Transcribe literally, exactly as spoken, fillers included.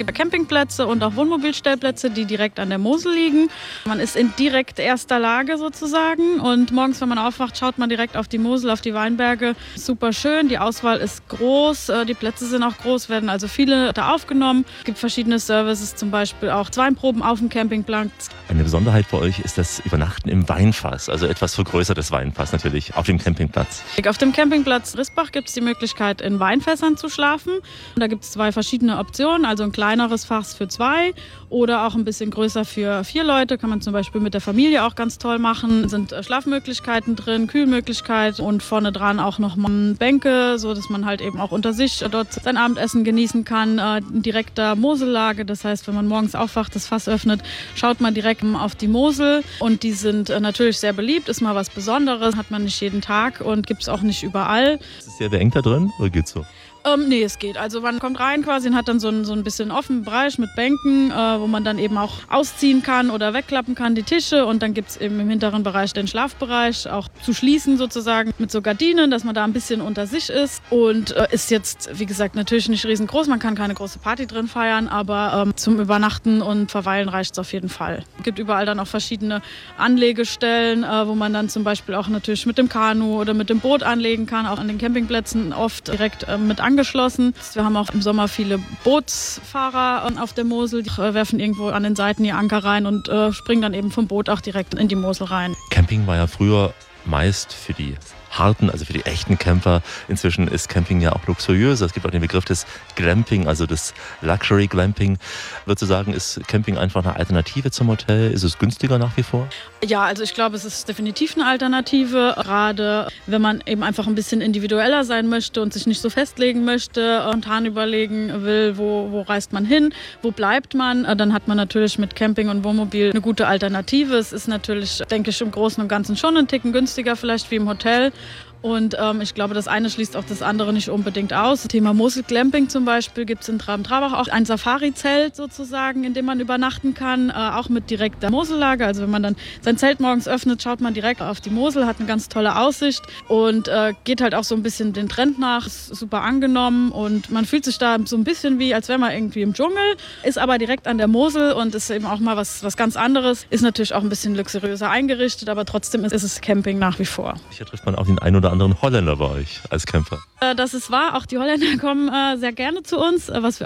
Campingplätze und auch Wohnmobilstellplätze, die direkt an der Mosel liegen. Man ist in direkt erster Lage sozusagen und morgens, wenn man aufwacht, schaut man direkt auf die Mosel, auf die Weinberge. Super schön, die Auswahl ist groß, die Plätze sind auch groß, werden also viele da aufgenommen. Es gibt verschiedene Services, zum Beispiel auch Weinproben auf dem Campingplatz. Eine Besonderheit bei euch ist das Übernachten im Weinfass, also etwas vergrößertes Weinfass natürlich, auf dem Campingplatz. Auf dem Campingplatz Rißbach gibt es die Möglichkeit, in Weinfässern zu schlafen. Und da gibt es zwei verschiedene Optionen, also ein kleineres Fass für zwei oder auch ein bisschen größer für vier Leute. Kann man zum Beispiel mit der Familie auch ganz toll machen. Es sind Schlafmöglichkeiten drin, Kühlmöglichkeiten und vorne dran auch noch mal Bänke, so dass man halt eben auch unter sich dort sein Abendessen genießen kann. Äh, in direkter Mosellage, das heißt, wenn man morgens aufwacht, das Fass öffnet, schaut man direkt auf die Mosel und die sind äh, natürlich sehr beliebt, ist mal was Besonderes, hat man nicht jeden Tag und gibt es auch nicht überall. Ist es sehr beengt da drin oder geht's so? Ähm, nee, es geht. Also man kommt rein quasi und hat dann so ein, so ein bisschen offenen Bereich mit Bänken, äh, wo man dann eben auch ausziehen kann oder wegklappen kann, die Tische. Und dann gibt es eben im hinteren Bereich den Schlafbereich, auch zu schließen sozusagen mit so Gardinen, dass man da ein bisschen unter sich ist. Und äh, ist jetzt, wie gesagt, natürlich nicht riesengroß. Man kann keine große Party drin feiern, aber ähm, zum Übernachten und Verweilen reicht es auf jeden Fall. Es gibt überall dann auch verschiedene Anlegestellen, äh, wo man dann zum Beispiel auch natürlich mit dem Kanu oder mit dem Boot anlegen kann. Auch an den Campingplätzen oft direkt äh, mit angeschlossen. Wir haben auch im Sommer viele Bootsfahrer auf der Mosel, die werfen irgendwo an den Seiten ihr Anker rein und äh, springen dann eben vom Boot auch direkt in die Mosel rein. Camping war ja früher meist für die harten, also für die echten Camper. Inzwischen ist Camping ja auch luxuriöser. Es gibt auch den Begriff des Glamping, also des Luxury Glamping. Würdest du sagen, ist Camping einfach eine Alternative zum Hotel? Ist es günstiger nach wie vor? Ja, also ich glaube, es ist definitiv eine Alternative. Gerade wenn man eben einfach ein bisschen individueller sein möchte und sich nicht so festlegen möchte, spontan überlegen will, wo, wo reist man hin, wo bleibt man, dann hat man natürlich mit Camping und Wohnmobil eine gute Alternative. Es ist natürlich, denke ich, im Großen und Ganzen schon ein Ticken günstiger vielleicht wie im Hotel. Und ähm, ich glaube, das eine schließt auch das andere nicht unbedingt aus. Das Thema Mosel-Glamping zum Beispiel gibt es in Traben-Trarbach auch ein Safari-Zelt sozusagen, in dem man übernachten kann, äh, auch mit direkter Mosellage. Also wenn man dann sein Zelt morgens öffnet, schaut man direkt auf die Mosel, hat eine ganz tolle Aussicht und äh, geht halt auch so ein bisschen den Trend nach. Ist super angenommen und man fühlt sich da so ein bisschen wie, als wäre man irgendwie im Dschungel, ist aber direkt an der Mosel und ist eben auch mal was, was ganz anderes. Ist natürlich auch ein bisschen luxuriöser eingerichtet, aber trotzdem ist es Camping nach wie vor. Hier trifft man auch den einen oder anderen Holländer bei euch als Camper. Das ist wahr, auch die Holländer kommen äh, sehr gerne zu uns, was wir